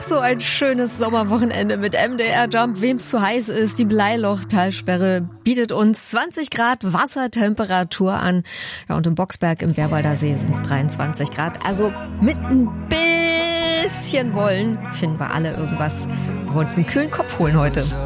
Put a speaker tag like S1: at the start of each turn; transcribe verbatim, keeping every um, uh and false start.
S1: so ein schönes Sommerwochenende mit M D R Jump. Wem's zu heiß ist, die Bleiloch-Talsperre bietet uns zwanzig Grad Wassertemperatur an. Ja, und im Boxberg im Bärwalder See sind's dreiundzwanzig Grad. Also mit ein bisschen Wollen finden wir alle irgendwas. Wir wollen uns einen kühlen Kopf holen heute.